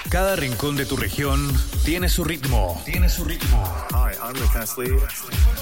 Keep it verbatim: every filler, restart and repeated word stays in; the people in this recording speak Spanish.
Cada rincón de tu región tiene su ritmo. Tiene su ritmo. Hi, I'm Rick Astley.